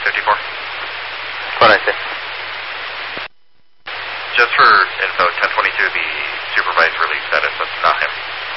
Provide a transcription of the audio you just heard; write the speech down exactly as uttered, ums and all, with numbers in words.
fifty-four. What I say? Just for info, ten twenty-two, the supervised release status, that's not him.